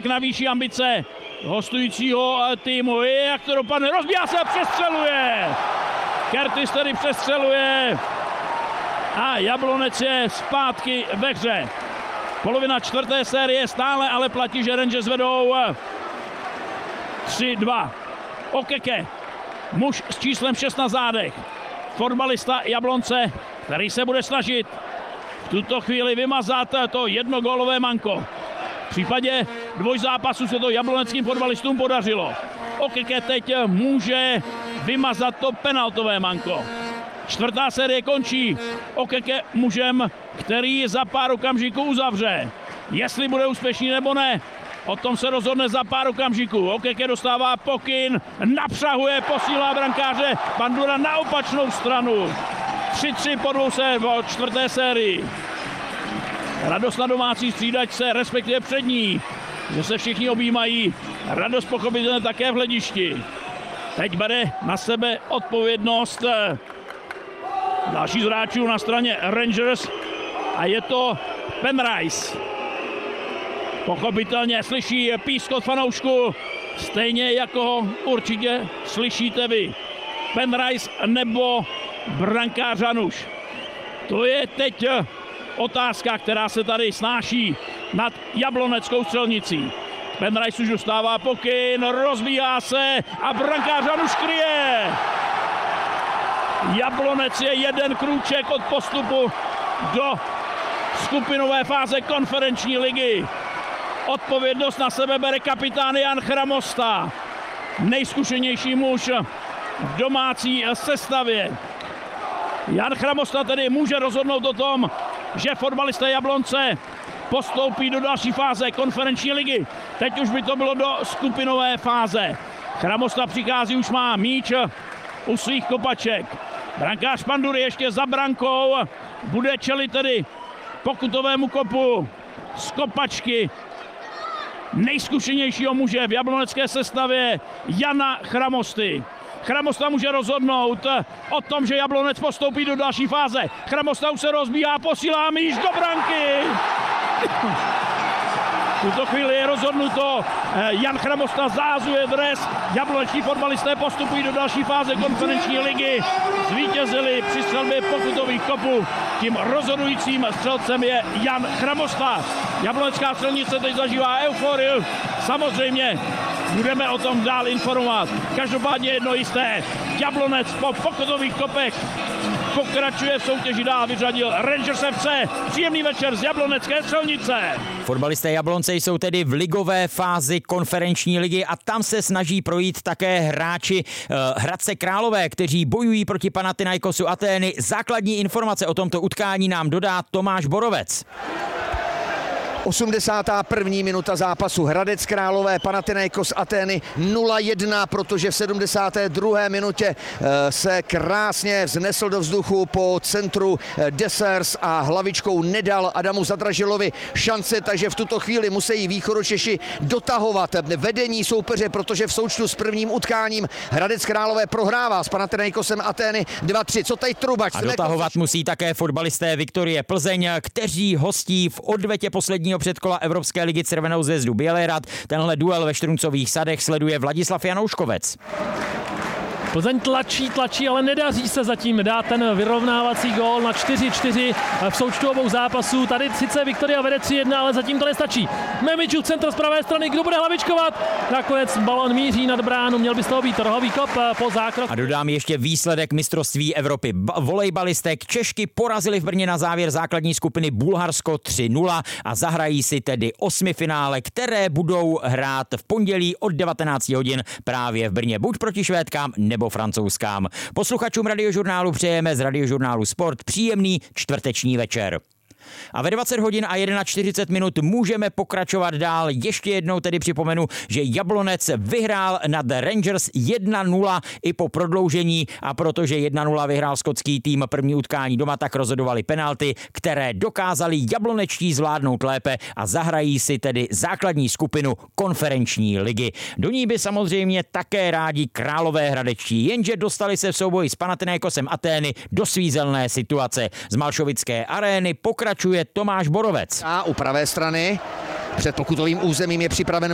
navýší ambice hostujícího týmu. Jak to dopadne? Rozbíhá se a přestřeluje. Curtis tedy přestřeluje. A Jablonec je zpátky ve hře. Polovina čtvrté série stále, ale platí, že Rangers vedou 3-2. Okeke, muž s číslem 6 na zádech. Fotbalista Jablonce, který se bude snažit v tuto chvíli vymazat to jednogólové manko. V případě dvojzápasu se to jabloneckým fotbalistům podařilo. Okeke teď může vymazat to penaltové manko. Čtvrtá série končí. Okeke mužem, který za pár okamžiků uzavře. Jestli bude úspěšný nebo ne, o tom se rozhodne za pár okamžiků. Okeke dostává pokyn, napřahuje, posílá brankáře Bandura na opačnou stranu. 3-3 po čtvrté sérii. Radost na domácí střídačce, respektive před ní, že se všichni objímají. Radost pochopitelně také v hledišti. Teď bere na sebe odpovědnost další z hráčů na straně Rangers a je to Penrice. Pochopitelně slyší pískot fanoušku, stejně jako ho určitě slyšíte vy. Penrice nebo brankář Hanuš. To je teď otázka, která se tady snáší nad jabloneckou střelnicí. Penrice už dostává pokyn, rozbíhá se a brankář Hanuš kryje. Jablonec je jeden krůček od postupu do skupinové fáze konferenční ligy. Odpovědnost na sebe bere kapitán Jan Chramosta. Nejzkušenější muž v domácí sestavě. Jan Chramosta tedy může rozhodnout o tom, že fotbalisté Jablonce postoupí do další fáze konferenční ligy. Teď už by to bylo do skupinové fáze. Chramosta přichází, už má míč u svých kopaček. Brankář Pandury ještě za brankou bude čelit tedy pokutovému kopu z kopačky nejzkušenějšího muže v jablonecké sestavě Jana Chramosty. Chramosta může rozhodnout o tom, že Jablonec postoupí do další fáze. Chramosta už se rozbíhá, posílá míč do branky. V tuto chvíli je rozhodnuto. Jan Chramosta zahazuje dres. Jabloneční fotbalisté postupují do další fáze konferenční ligy. Zvítězili při střelbě pokutových kopů. Tím rozhodujícím střelcem je Jan Chramosta. Jablonecká střelnice teď zažívá euforii. Samozřejmě budeme o tom dál informovat. Každopádně jedno jisté. Jablonec po pokutových kopech pokračuje v soutěži dál, vyřadil Rangers FC. Příjemný večer z jablonecké střelnice. Fotbalisté Jablonce jsou tedy v ligové fázi konferenční ligy a tam se snaží projít také hráči Hradce Králové, kteří bojují proti Panathinaikosu Atény. Základní informace o tomto utkání nám dodá Tomáš Borovec. 81. minuta zápasu. Hradec Králové, Panathinaikos Atény 0-1, protože v 72. minutě se krásně vznesl do vzduchu po centru Desers a hlavičkou nedal Adamu Zadražilovi šance, takže v tuto chvíli musí východočeši dotahovat vedení soupeře, protože v součtu s prvním utkáním Hradec Králové prohrává s Panathinaikosem Atény 2-3. Co tady Trubač? A dotahovat musí také fotbalisté Viktorie Plzeň, kteří hostí v odvetě posledního předkola Evropské ligy Červenou Zvezdu Bělehrad. Tenhle duel ve Štruncových sadech sleduje Vladislav Janouškovec. Plzeň tlačí, ale nedaří se zatím dát ten vyrovnávací gól na 4-4 v součtu obou zápasů. Tady sice Viktoria vede 3-1, ale zatím to nestačí. Memičuk, centr z pravé strany, kdo bude hlavičkovat? Nakonec balon míří nad bránu, měl by z toho být rohový kop po zákroku. A dodám ještě výsledek mistrovství Evropy volejbalistek. Češky porazili v Brně na závěr základní skupiny Bulharsko 3-0 a zahrají si tedy osmifinále, které budou hrát v pondělí od 19 hodin právě v Brně. Buď proti Švédkám nebo Francouzskám. Posluchačům Radiožurnálu přejeme z Radiožurnálu Sport příjemný čtvrteční večer. A ve 20 hodin a 41 minut můžeme pokračovat dál. Ještě jednou tedy připomenu, že Jablonec vyhrál nad Rangers 1-0 i po prodloužení, a protože 1-0 vyhrál skotský tým první utkání doma, tak rozhodovali penalty, které dokázali jablonečtí zvládnout lépe a zahrají si tedy základní skupinu konferenční ligy. Do ní by samozřejmě také rádi Králové hradečtí, jenže dostali se v souboji s Panathinaikosem Atény do svízelné situace. Z Malšovické arény pokračuje Tomáš Borovec. A u pravé strany před pokutovým územím je připraven